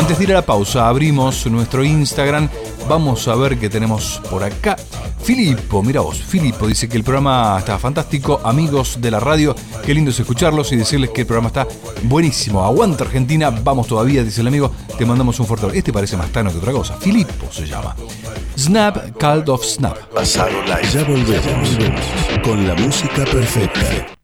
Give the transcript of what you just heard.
Antes de ir a la pausa, abrimos nuestro Instagram. Vamos a ver qué tenemos por acá. Filippo, mira vos, Filippo dice que el programa está fantástico. Amigos de la radio, qué lindo es escucharlos y decirles que el programa está buenísimo. Aguanta Argentina, vamos todavía, dice el amigo. Te mandamos un fuerte abrazo. Este parece más tano que otra cosa. Filippo se llama. Snap, Cult of Snap. Pasado Live. Ya volvemos con la música perfecta.